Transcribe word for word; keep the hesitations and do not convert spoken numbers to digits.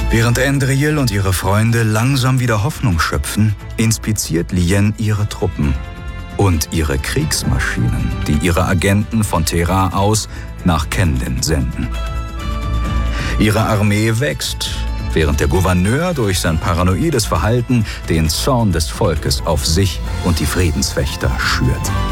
Während Andriel und ihre Freunde langsam wieder Hoffnung schöpfen, inspiziert Lien ihre Truppen und ihre Kriegsmaschinen, die ihre Agenten von Thera aus nach Kenlin senden. Ihre Armee wächst, während der Gouverneur durch sein paranoides Verhalten den Zorn des Volkes auf sich und die Friedenswächter schürt.